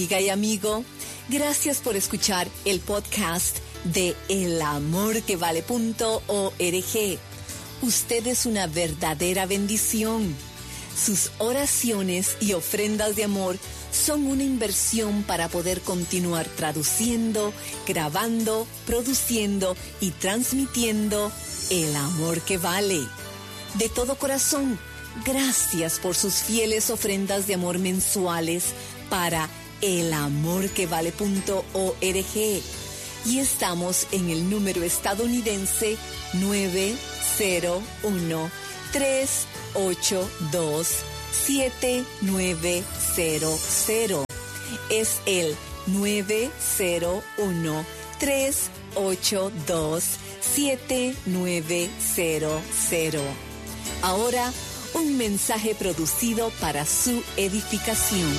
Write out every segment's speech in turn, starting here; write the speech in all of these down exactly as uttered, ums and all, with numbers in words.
Amiga y amigo, gracias por escuchar el podcast de el amor que vale punto org. Usted es una verdadera bendición. Sus oraciones y ofrendas de amor son una inversión para poder continuar traduciendo, grabando, produciendo y transmitiendo el amor que vale. De todo corazón, gracias por sus fieles ofrendas de amor mensuales para el amor que vale punto org. Y estamos en el número estadounidense nueve cero uno, tres ocho dos, siete nueve cero cero. Es el nueve cero uno, tres ocho dos, siete nueve cero cero. Ahora, un mensaje producido para su edificación.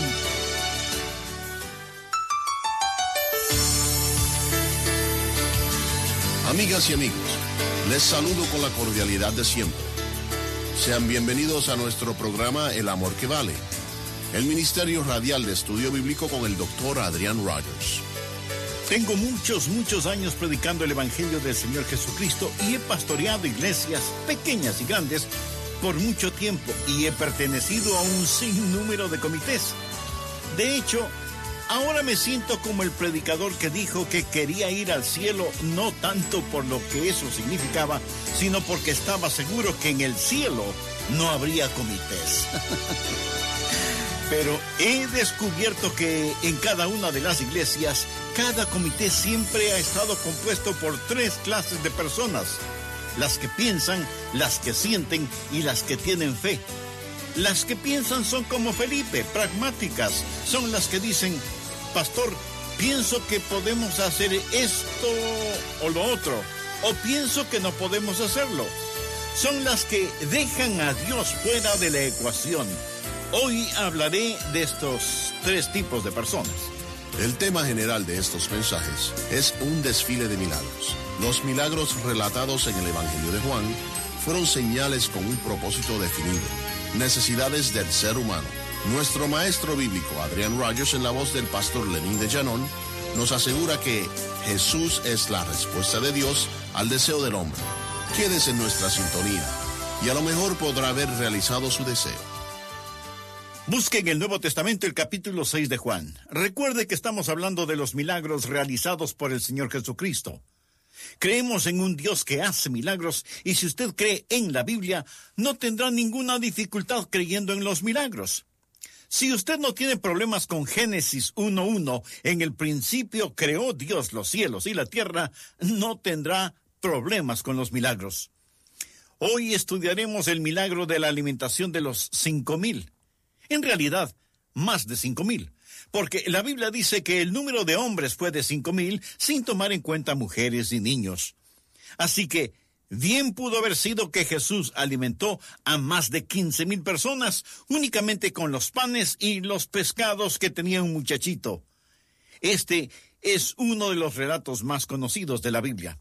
Amigas y amigos, les saludo con la cordialidad de siempre. Sean bienvenidos a nuestro programa El Amor que Vale, el Ministerio Radial de Estudio Bíblico con el doctor Adrián Rogers. Tengo muchos, muchos años predicando el Evangelio del Señor Jesucristo y he pastoreado iglesias pequeñas y grandes por mucho tiempo y he pertenecido a un sinnúmero de comités. De hecho, ahora me siento como el predicador que dijo que quería ir al cielo no tanto por lo que eso significaba, sino porque estaba seguro que en el cielo no habría comités. Pero he descubierto que en cada una de las iglesias, cada comité siempre ha estado compuesto por tres clases de personas: las que piensan, las que sienten y las que tienen fe. Las que piensan son como Felipe, pragmáticas, son las que dicen: pastor, pienso que podemos hacer esto o lo otro, o pienso que no podemos hacerlo. Son las que dejan a Dios fuera de la ecuación. Hoy hablaré de estos tres tipos de personas. El tema general de estos mensajes es un desfile de milagros. Los milagros relatados en el Evangelio de Juan fueron señales con un propósito definido: necesidades del ser humano. Nuestro maestro bíblico Adrián Rogers, en la voz del pastor Lenín de Llanón, nos asegura que Jesús es la respuesta de Dios al deseo del hombre. Quédese en nuestra sintonía y a lo mejor podrá haber realizado su deseo. Busque en el Nuevo Testamento el capítulo seis de Juan. Recuerde que estamos hablando de los milagros realizados por el Señor Jesucristo. Creemos en un Dios que hace milagros, y si usted cree en la Biblia, no tendrá ninguna dificultad creyendo en los milagros. Si usted no tiene problemas con Génesis uno uno, en el principio creó Dios los cielos y la tierra, no tendrá problemas con los milagros. Hoy estudiaremos el milagro de la alimentación de los cinco mil. En realidad, más de cinco mil, porque la Biblia dice que el número de hombres fue de cinco mil sin tomar en cuenta mujeres y niños. Así que bien pudo haber sido que Jesús alimentó a más de quince mil personas únicamente con los panes y los pescados que tenía un muchachito. Este es uno de los relatos más conocidos de la Biblia.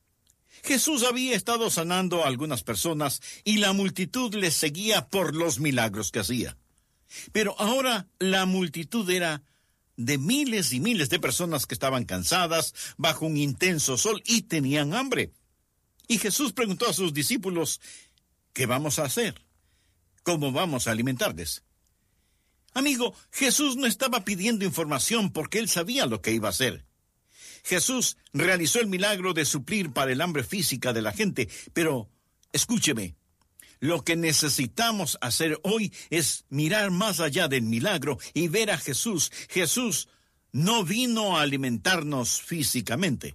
Jesús había estado sanando a algunas personas y la multitud le seguía por los milagros que hacía. Pero ahora la multitud era de miles y miles de personas que estaban cansadas, bajo un intenso sol y tenían hambre. Y Jesús preguntó a sus discípulos: ¿qué vamos a hacer? ¿Cómo vamos a alimentarles? Amigo, Jesús no estaba pidiendo información porque él sabía lo que iba a hacer. Jesús realizó el milagro de suplir para el hambre física de la gente, pero escúcheme. Lo que necesitamos hacer hoy es mirar más allá del milagro y ver a Jesús. Jesús no vino a alimentarnos físicamente.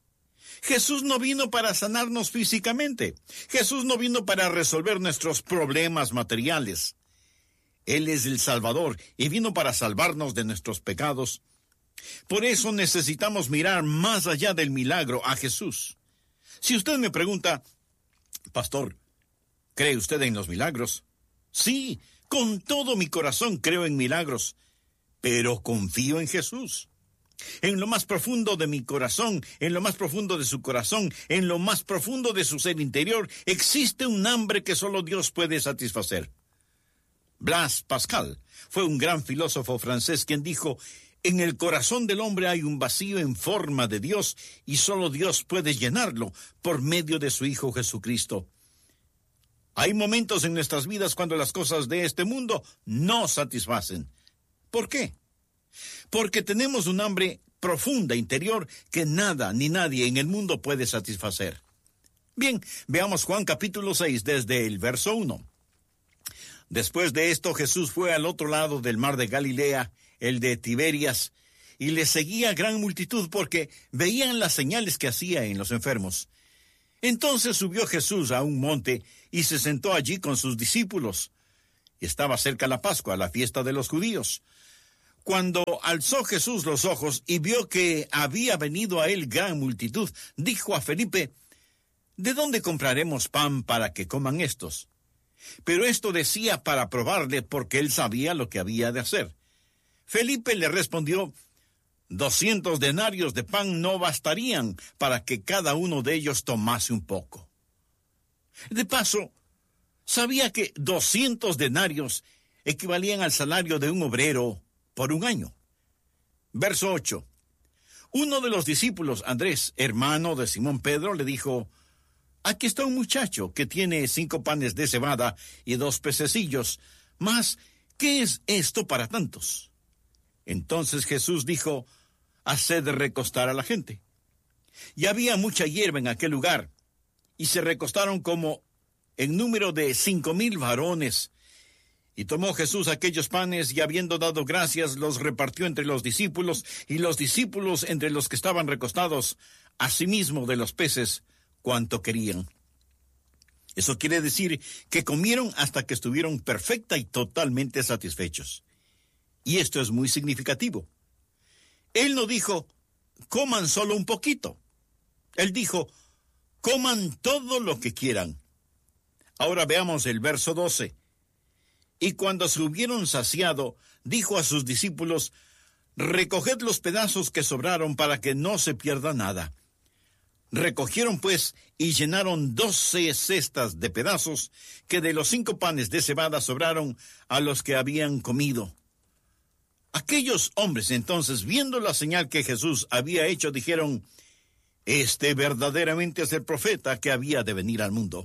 Jesús no vino para sanarnos físicamente. Jesús no vino para resolver nuestros problemas materiales. Él es el Salvador y vino para salvarnos de nuestros pecados. Por eso necesitamos mirar más allá del milagro a Jesús. Si usted me pregunta: pastor, ¿cree usted en los milagros? Sí, con todo mi corazón creo en milagros, pero confío en Jesús. En lo más profundo de mi corazón, en lo más profundo de su corazón, en lo más profundo de su ser interior, existe un hambre que solo Dios puede satisfacer. Blaise Pascal fue un gran filósofo francés quien dijo: En el corazón del hombre hay un vacío en forma de Dios y solo Dios puede llenarlo por medio de su Hijo Jesucristo. Hay momentos en nuestras vidas cuando las cosas de este mundo no satisfacen. ¿Por qué? Porque tenemos un hambre profunda interior que nada ni nadie en el mundo puede satisfacer. Bien, veamos Juan capítulo seis desde el verso uno. Después de esto, Jesús fue al otro lado del mar de Galilea, el de Tiberias, y le seguía gran multitud porque veían las señales que hacía en los enfermos. Entonces subió Jesús a un monte y se sentó allí con sus discípulos. Y estaba cerca la Pascua, la fiesta de los judíos. Cuando alzó Jesús los ojos y vio que había venido a él gran multitud, dijo a Felipe: ¿De dónde compraremos pan para que coman estos? Pero esto decía para probarle, porque él sabía lo que había de hacer. Felipe le respondió: Doscientos denarios de pan no bastarían para que cada uno de ellos tomase un poco. De paso, sabía que doscientos denarios equivalían al salario de un obrero por un año. Verso ocho. Uno de los discípulos, Andrés, hermano de Simón Pedro, le dijo: Aquí está un muchacho que tiene cinco panes de cebada y dos pececillos. Mas, ¿qué es esto para tantos? Entonces Jesús dijo: Haced recostar a la gente. Y había mucha hierba en aquel lugar, y se recostaron como en número de cinco mil varones. Y tomó Jesús aquellos panes, y habiendo dado gracias, los repartió entre los discípulos, y los discípulos entre los que estaban recostados, asimismo de los peces, cuanto querían. Eso quiere decir que comieron hasta que estuvieron perfecta y totalmente satisfechos. Y esto es muy significativo. Él no dijo: coman solo un poquito. Él dijo: coman todo lo que quieran. Ahora veamos el verso doce. Y cuando se hubieron saciado, dijo a sus discípulos: recoged los pedazos que sobraron para que no se pierda nada. Recogieron pues y llenaron doce cestas de pedazos que de los cinco panes de cebada sobraron a los que habían comido. Aquellos hombres entonces, viendo la señal que Jesús había hecho, dijeron: Este verdaderamente es el profeta que había de venir al mundo.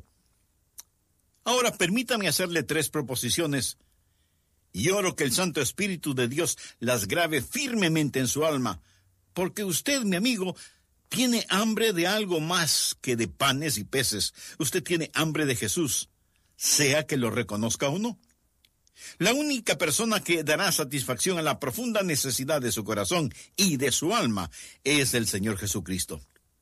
Ahora permítame hacerle tres proposiciones, y oro que el Santo Espíritu de Dios las grabe firmemente en su alma, porque usted, mi amigo, tiene hambre de algo más que de panes y peces. Usted tiene hambre de Jesús, sea que lo reconozca o no. La única persona que dará satisfacción a la profunda necesidad de su corazón y de su alma es el Señor Jesucristo.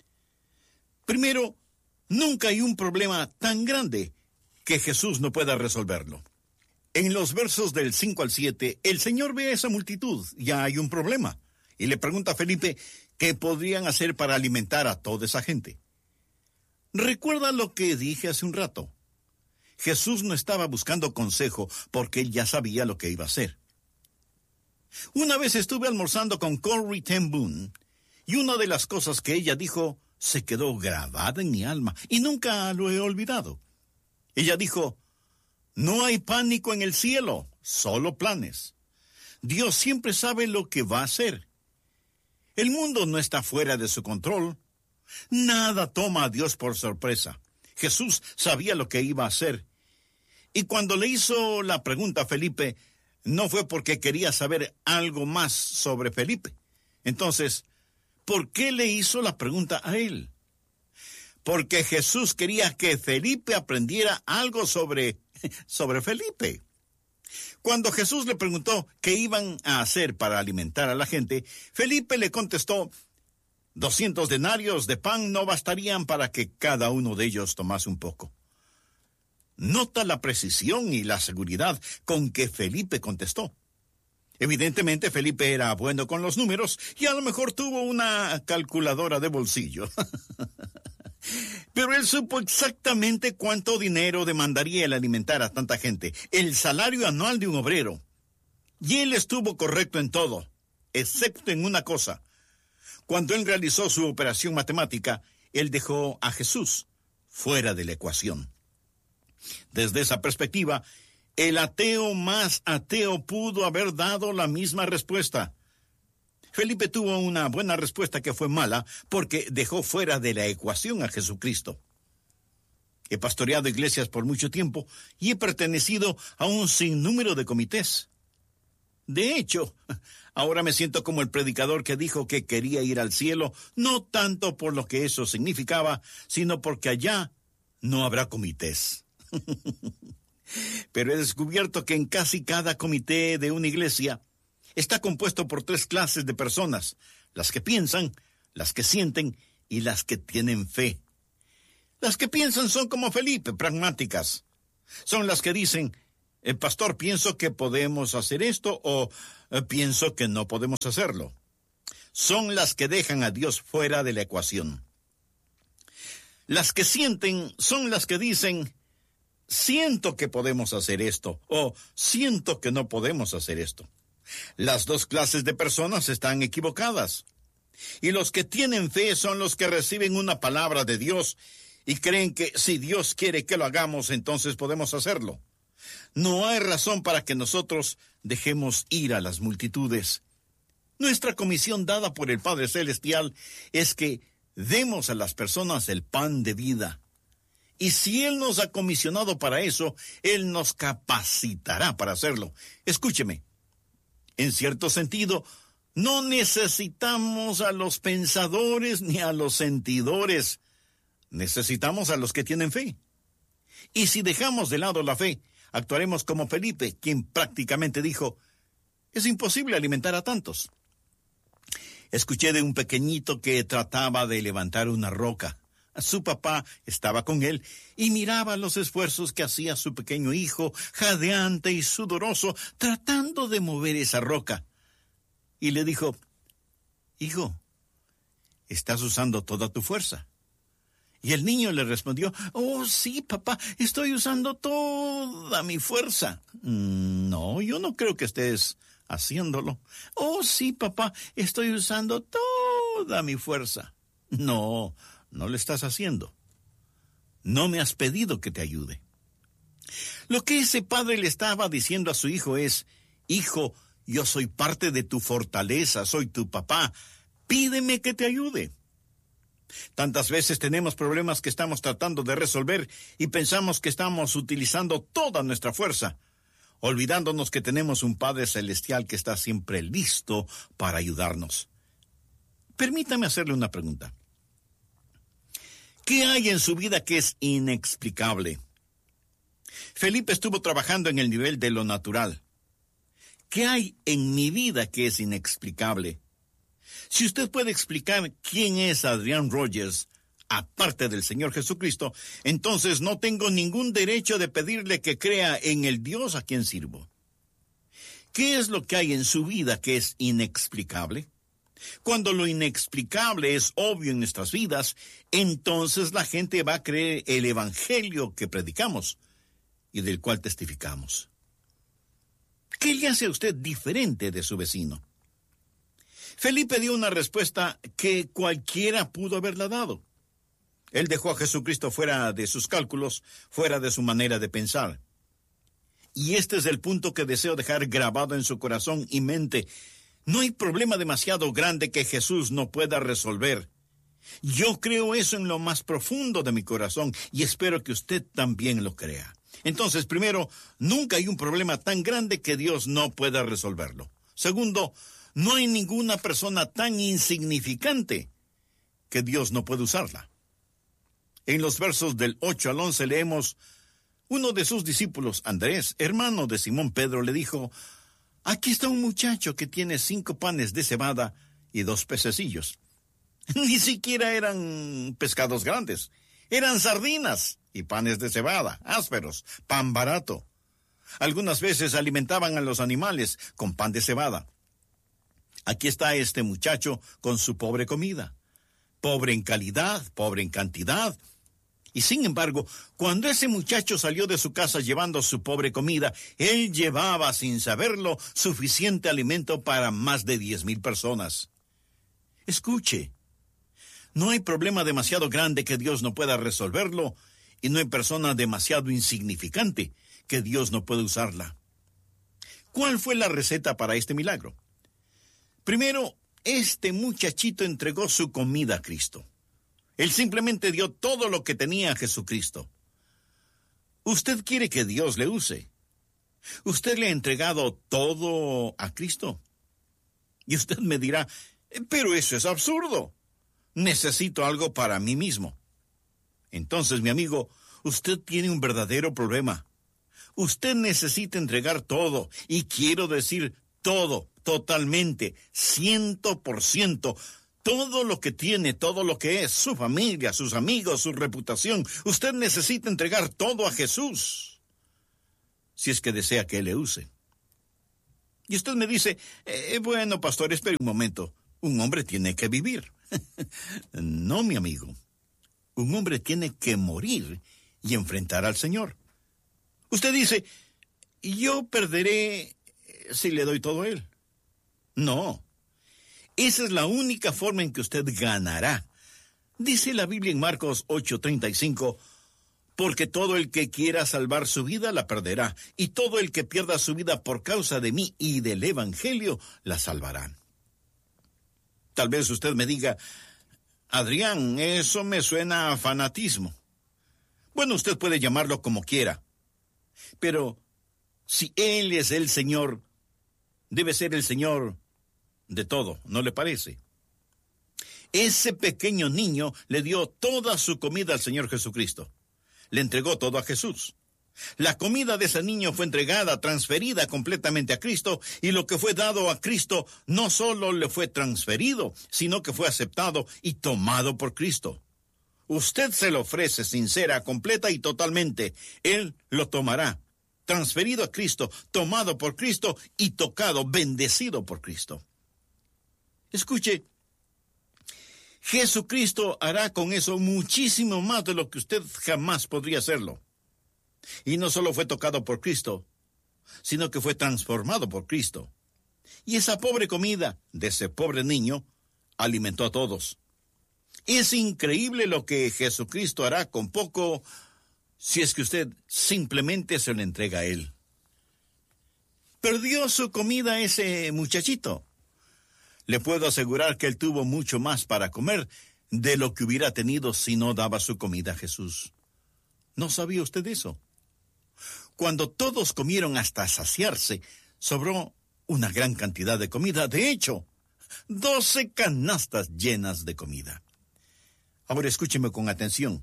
Primero, nunca hay un problema tan grande que Jesús no pueda resolverlo. En los versos del cinco al siete, el Señor ve a esa multitud, ya hay un problema, y le pregunta a Felipe qué podrían hacer para alimentar a toda esa gente. Recuerda lo que dije hace un rato. Jesús no estaba buscando consejo porque él ya sabía lo que iba a hacer. Una vez estuve almorzando con Corrie ten Boom, y una de las cosas que ella dijo se quedó grabada en mi alma, y nunca lo he olvidado. Ella dijo: no hay pánico en el cielo, solo planes. Dios siempre sabe lo que va a hacer. El mundo no está fuera de su control. Nada toma a Dios por sorpresa. Jesús sabía lo que iba a hacer. Y cuando le hizo la pregunta a Felipe, no fue porque quería saber algo más sobre Felipe. Entonces, ¿por qué le hizo la pregunta a él? Porque Jesús quería que Felipe aprendiera algo sobre, sobre Felipe. Cuando Jesús le preguntó qué iban a hacer para alimentar a la gente, Felipe le contestó: doscientos denarios de pan no bastarían para que cada uno de ellos tomase un poco. Nota la precisión y la seguridad con que Felipe contestó. Evidentemente, Felipe era bueno con los números y a lo mejor tuvo una calculadora de bolsillo. Pero él supo exactamente cuánto dinero demandaría el alimentar a tanta gente, el salario anual de un obrero. Y él estuvo correcto en todo, excepto en una cosa. Cuando él realizó su operación matemática, él dejó a Jesús fuera de la ecuación. Desde esa perspectiva, el ateo más ateo pudo haber dado la misma respuesta. Felipe tuvo una buena respuesta que fue mala porque dejó fuera de la ecuación a Jesucristo. He pastoreado iglesias por mucho tiempo y he pertenecido a un sinnúmero de comités. De hecho, ahora me siento como el predicador que dijo que quería ir al cielo, no tanto por lo que eso significaba, sino porque allá no habrá comités. Pero he descubierto que en casi cada comité de una iglesia está compuesto por tres clases de personas: las que piensan, las que sienten y las que tienen fe. Las que piensan son como Felipe, pragmáticas. Son las que dicen: el pastor, pienso que podemos hacer esto, o eh, pienso que no podemos hacerlo. Son las que dejan a Dios fuera de la ecuación. Las que sienten son las que dicen: siento que podemos hacer esto, o siento que no podemos hacer esto. Las dos clases de personas están equivocadas. Y los que tienen fe son los que reciben una palabra de Dios y creen que si Dios quiere que lo hagamos, entonces podemos hacerlo. No hay razón para que nosotros dejemos ir a las multitudes. Nuestra comisión dada por el Padre Celestial es que demos a las personas el pan de vida. Y si Él nos ha comisionado para eso, Él nos capacitará para hacerlo. Escúcheme. En cierto sentido, no necesitamos a los pensadores ni a los sentidores. Necesitamos a los que tienen fe. Y si dejamos de lado la fe, actuaremos como Felipe, quien prácticamente dijo: es imposible alimentar a tantos. Escuché de un pequeñito que trataba de levantar una roca. Su papá estaba con él y miraba los esfuerzos que hacía su pequeño hijo, jadeante y sudoroso, tratando de mover esa roca. Y le dijo: hijo, estás usando toda tu fuerza. Y el niño le respondió: oh, sí, papá, estoy usando toda mi fuerza. No, yo no creo que estés haciéndolo. Oh, sí, papá, estoy usando toda mi fuerza. No, no lo estás haciendo. No me has pedido que te ayude. Lo que ese padre le estaba diciendo a su hijo es: hijo, yo soy parte de tu fortaleza, soy tu papá. Pídeme que te ayude. Tantas veces tenemos problemas que estamos tratando de resolver y pensamos que estamos utilizando toda nuestra fuerza, olvidándonos que tenemos un Padre Celestial que está siempre listo para ayudarnos. Permítame hacerle una pregunta. ¿Qué hay en su vida que es inexplicable? Felipe estuvo trabajando en el nivel de lo natural. ¿Qué hay en mi vida que es inexplicable? Si usted puede explicar quién es Adrián Rogers, aparte del Señor Jesucristo, entonces no tengo ningún derecho de pedirle que crea en el Dios a quien sirvo. ¿Qué es lo que hay en su vida que es inexplicable? Cuando lo inexplicable es obvio en nuestras vidas, entonces la gente va a creer el evangelio que predicamos y del cual testificamos. ¿Qué le hace a usted diferente de su vecino? Felipe dio una respuesta que cualquiera pudo haberla dado. Él dejó a Jesucristo fuera de sus cálculos, fuera de su manera de pensar. Y este es el punto que deseo dejar grabado en su corazón y mente. No hay problema demasiado grande que Jesús no pueda resolver. Yo creo eso en lo más profundo de mi corazón y espero que usted también lo crea. Entonces, primero, nunca hay un problema tan grande que Dios no pueda resolverlo. Segundo, no hay ninguna persona tan insignificante que Dios no puede usarla. En los versos del ocho al once leemos: uno de sus discípulos, Andrés, hermano de Simón Pedro, le dijo: aquí está un muchacho que tiene cinco panes de cebada y dos pececillos. Ni siquiera eran pescados grandes, eran sardinas y panes de cebada, ásperos, pan barato. Algunas veces alimentaban a los animales con pan de cebada. Aquí está este muchacho con su pobre comida, pobre en calidad, pobre en cantidad. Y sin embargo, cuando ese muchacho salió de su casa llevando su pobre comida, él llevaba, sin saberlo, suficiente alimento para más de diez mil personas. Escuche, no hay problema demasiado grande que Dios no pueda resolverlo, y no hay persona demasiado insignificante que Dios no pueda usarla. ¿Cuál fue la receta para este milagro? Primero, este muchachito entregó su comida a Cristo. Él simplemente dio todo lo que tenía a Jesucristo. ¿Usted quiere que Dios le use? ¿Usted le ha entregado todo a Cristo? Y usted me dirá, pero eso es absurdo. Necesito algo para mí mismo. Entonces, mi amigo, usted tiene un verdadero problema. Usted necesita entregar todo, y quiero decir todo, totalmente, ciento por ciento, todo lo que tiene, todo lo que es, su familia, sus amigos, su reputación. Usted necesita entregar todo a Jesús, si es que desea que Él le use. Y usted me dice, eh, bueno, pastor, espere un momento, un hombre tiene que vivir. No, mi amigo, un hombre tiene que morir y enfrentar al Señor. Usted dice, yo perderé si le doy todo a Él. No, esa es la única forma en que usted ganará. Dice la Biblia en Marcos ocho treinta y cinco, porque todo el que quiera salvar su vida la perderá, y todo el que pierda su vida por causa de mí y del Evangelio la salvará. Tal vez usted me diga, Adrián, eso me suena a fanatismo. Bueno, usted puede llamarlo como quiera, pero si Él es el Señor, debe ser el Señor de todo, ¿no le parece? Ese pequeño niño le dio toda su comida al Señor Jesucristo. Le entregó todo a Jesús. La comida de ese niño fue entregada, transferida completamente a Cristo, y lo que fue dado a Cristo no solo le fue transferido, sino que fue aceptado y tomado por Cristo. Usted se lo ofrece sincera, completa y totalmente. Él lo tomará, transferido a Cristo, tomado por Cristo y tocado, bendecido por Cristo. Escuche, Jesucristo hará con eso muchísimo más de lo que usted jamás podría hacerlo. Y no solo fue tocado por Cristo, sino que fue transformado por Cristo. Y esa pobre comida de ese pobre niño alimentó a todos. Es increíble lo que Jesucristo hará con poco, si es que usted simplemente se lo entrega a Él. Perdió su comida ese muchachito. Le puedo asegurar que él tuvo mucho más para comer de lo que hubiera tenido si no daba su comida a Jesús. ¿No sabía usted eso? Cuando todos comieron hasta saciarse, sobró una gran cantidad de comida. De hecho, doce canastas llenas de comida. Ahora escúcheme con atención.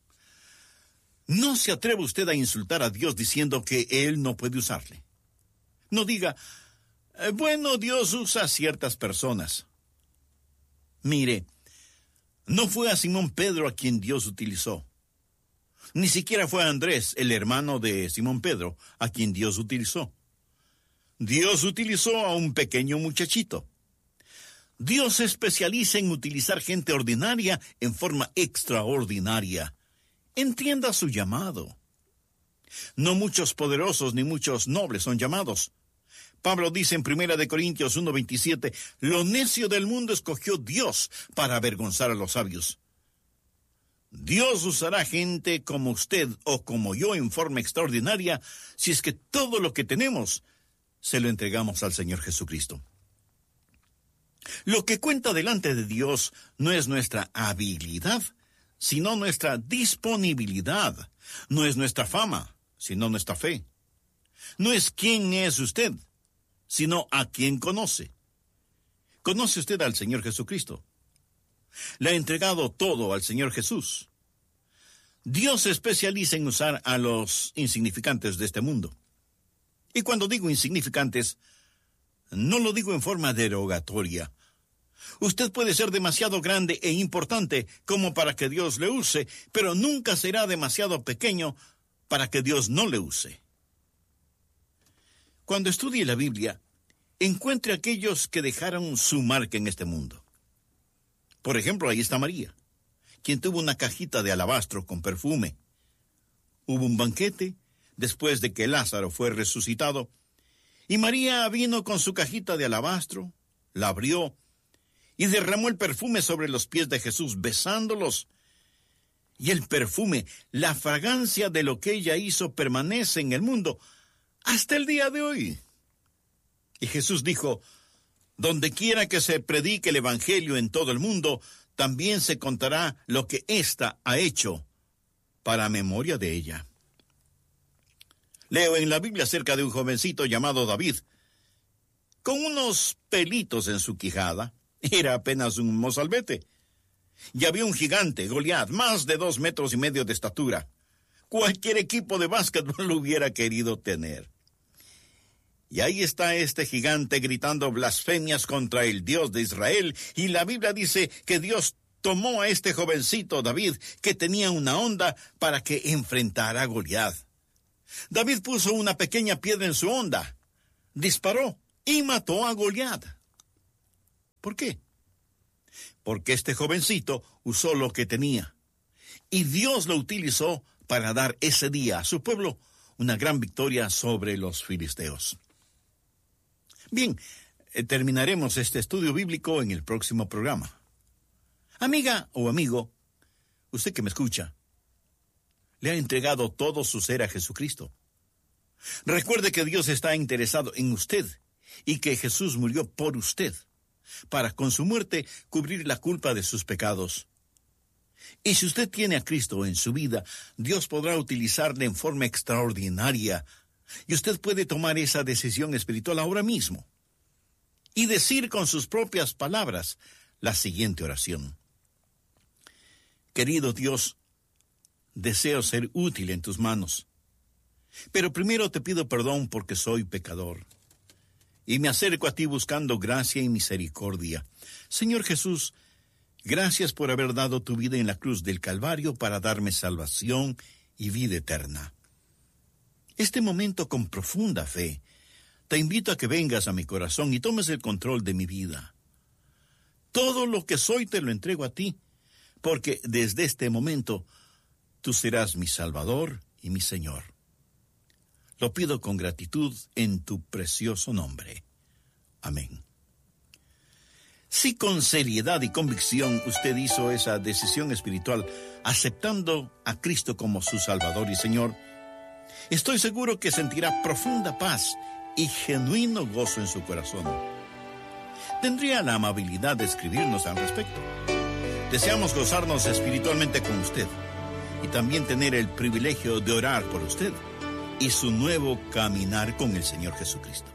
No se atreva usted a insultar a Dios diciendo que Él no puede usarle. No diga, bueno, Dios usa a ciertas personas. Mire, no fue a Simón Pedro a quien Dios utilizó. Ni siquiera fue a Andrés, el hermano de Simón Pedro, a quien Dios utilizó. Dios utilizó a un pequeño muchachito. Dios se especializa en utilizar gente ordinaria en forma extraordinaria. Entienda su llamado. No muchos poderosos ni muchos nobles son llamados. Pablo dice en Primera de Corintios uno veintisiete, lo necio del mundo escogió Dios para avergonzar a los sabios. Dios usará gente como usted o como yo en forma extraordinaria si es que todo lo que tenemos se lo entregamos al Señor Jesucristo. Lo que cuenta delante de Dios no es nuestra habilidad, sino nuestra disponibilidad. No es nuestra fama, sino nuestra fe. No es quién es usted, sino a quién conoce. ¿Conoce usted al Señor Jesucristo? Le ha entregado todo al Señor Jesús. Dios se especializa en usar a los insignificantes de este mundo. Y cuando digo insignificantes, no lo digo en forma derogatoria. Usted puede ser demasiado grande e importante como para que Dios le use, pero nunca será demasiado pequeño para que Dios no le use. Cuando estudie la Biblia, encuentre a aquellos que dejaron su marca en este mundo. Por ejemplo, ahí está María, quien tuvo una cajita de alabastro con perfume. Hubo un banquete después de que Lázaro fue resucitado, y María vino con su cajita de alabastro, la abrió, y derramó el perfume sobre los pies de Jesús, besándolos. Y el perfume, la fragancia de lo que ella hizo, permanece en el mundo hasta el día de hoy. Y Jesús dijo, Donde quiera que se predique el Evangelio en todo el mundo, también se contará lo que ésta ha hecho, para memoria de ella. Leo en la Biblia acerca de un jovencito llamado David, con unos pelitos en su quijada. Era apenas un mozalbete. Y había un gigante, Goliat, más de dos metros y medio de estatura. Cualquier equipo de básquetbol lo hubiera querido tener. Y ahí está este gigante gritando blasfemias contra el Dios de Israel, y la Biblia dice que Dios tomó a este jovencito David, que tenía una honda, para que enfrentara a Goliat. David puso una pequeña piedra en su honda, disparó y mató a Goliat. ¿Por qué? Porque este jovencito usó lo que tenía, y Dios lo utilizó para dar ese día a su pueblo una gran victoria sobre los filisteos. Bien, eh, terminaremos este estudio bíblico en el próximo programa. Amiga o amigo, usted que me escucha, ¿le ha entregado todo su ser a Jesucristo? Recuerde que Dios está interesado en usted y que Jesús murió por usted, para con su muerte cubrir la culpa de sus pecados. Y si usted tiene a Cristo en su vida, Dios podrá utilizarle en forma extraordinaria, y usted puede tomar esa decisión espiritual ahora mismo y decir con sus propias palabras la siguiente oración: Querido Dios, deseo ser útil en tus manos, pero primero te pido perdón porque soy pecador, y me acerco a ti buscando gracia y misericordia. Señor Jesús, gracias por haber dado tu vida en la cruz del Calvario para darme salvación y vida eterna. Este momento, con profunda fe, te invito a que vengas a mi corazón y tomes el control de mi vida. Todo lo que soy te lo entrego a ti, porque desde este momento tú serás mi Salvador y mi Señor. Lo pido con gratitud en tu precioso nombre. Amén. Si con seriedad y convicción usted hizo esa decisión espiritual, aceptando a Cristo como su Salvador y Señor, estoy seguro que sentirá profunda paz y genuino gozo en su corazón. Tendría la amabilidad de escribirnos al respecto. Deseamos gozarnos espiritualmente con usted y también tener el privilegio de orar por usted y su nuevo caminar con el Señor Jesucristo.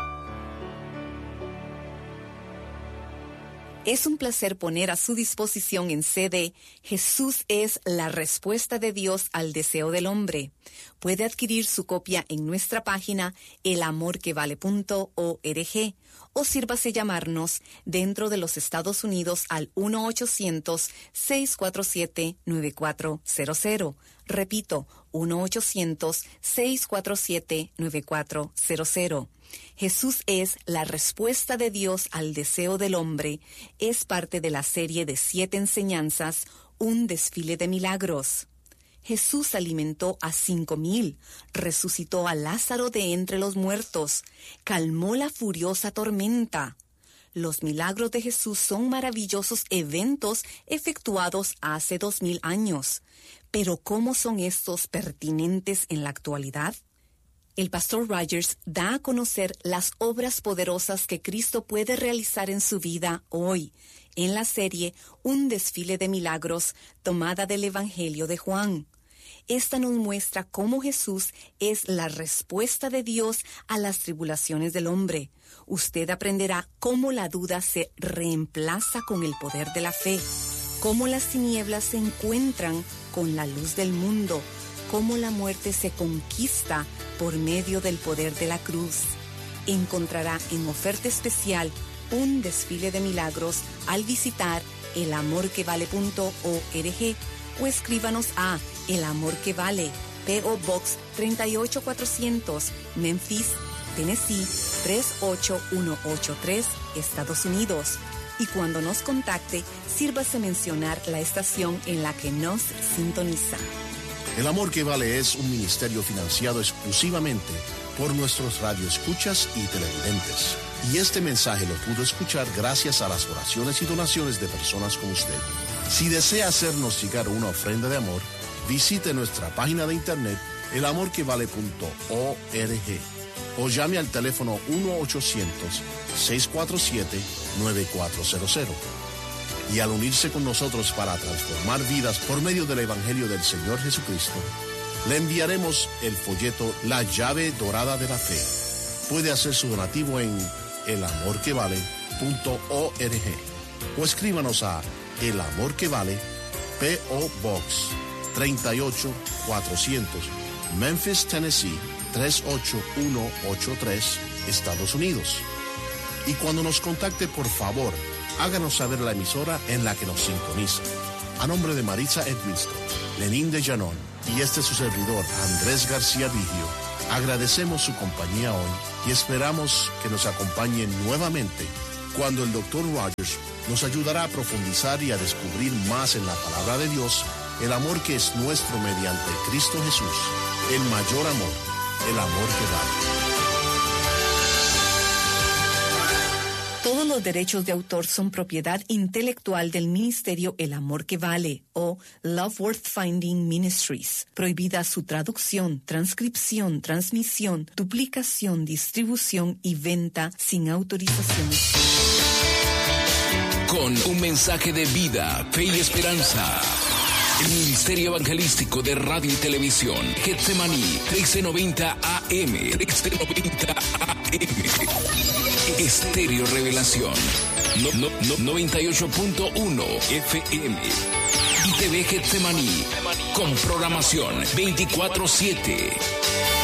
Es un placer poner a su disposición en C D Jesús es la respuesta de Dios al deseo del hombre. Puede adquirir su copia en nuestra página el amor que vale punto org o sírvase llamarnos dentro de los Estados Unidos al uno ochocientos, seis cuatro siete, nueve cuatro cero cero. Repito, uno ochocientos, seis cuatro siete, nueve cuatro cero cero. Jesús es la respuesta de Dios al deseo del hombre. Es parte de la serie de siete enseñanzas, un desfile de milagros. Jesús alimentó a cinco mil, resucitó a Lázaro de entre los muertos, calmó la furiosa tormenta. Los milagros de Jesús son maravillosos eventos efectuados hace dos mil años. Pero ¿cómo son estos pertinentes en la actualidad? El pastor Rogers da a conocer las obras poderosas que Cristo puede realizar en su vida hoy, en la serie Un desfile de milagros, tomada del Evangelio de Juan. Esta nos muestra cómo Jesús es la respuesta de Dios a las tribulaciones del hombre. Usted aprenderá cómo la duda se reemplaza con el poder de la fe, cómo las tinieblas se encuentran con la luz del mundo, cómo la muerte se conquista por medio del poder de la cruz. Encontrará en oferta especial un desfile de milagros al visitar el amor que vale punto org o escríbanos a El Amor que Vale, P O Box treinta y ocho cuatrocientos, Memphis, Tennessee tres ocho uno ocho tres, Estados Unidos. Y cuando nos contacte, sírvase mencionar la estación en la que nos sintoniza. El Amor que Vale es un ministerio financiado exclusivamente por nuestros radioescuchas y televidentes. Y este mensaje lo pudo escuchar gracias a las oraciones y donaciones de personas como usted. Si desea hacernos llegar una ofrenda de amor, visite nuestra página de internet el amor que vale punto org o llame al teléfono uno ochocientos, seis cuatro siete, nueve cuatro cero cero. Y al unirse con nosotros para transformar vidas por medio del Evangelio del Señor Jesucristo, le enviaremos el folleto La Llave Dorada de la Fe. Puede hacer su donativo en el amor que vale punto org o escríbanos a El Amor que Vale, P O Box treinta y ocho cuatrocientos, Memphis, Tennessee tres ocho uno ocho tres, Estados Unidos. Y cuando nos contacte, por favor, háganos saber la emisora en la que nos sintoniza. A nombre de Maritza Edmiston, Lenín de Llanón y este su servidor, Andrés García Vigio, agradecemos su compañía hoy y esperamos que nos acompañen nuevamente cuando el doctor Rogers nos ayudará a profundizar y a descubrir más en la palabra de Dios el amor que es nuestro mediante Cristo Jesús, el mayor amor, el amor que vale. Todos los derechos de autor son propiedad intelectual del Ministerio El Amor que Vale o Love Worth Finding Ministries. Prohibida su traducción, transcripción, transmisión, duplicación, distribución y venta sin autorización. Con un mensaje de vida, fe y esperanza. El Ministerio Evangelístico de Radio y Televisión, Getsemaní, trece noventa A M, trece noventa A M. Estéreo Revelación, no, no, no, noventa y ocho punto uno F M. Y T V Getsemaní, con programación veinticuatro siete.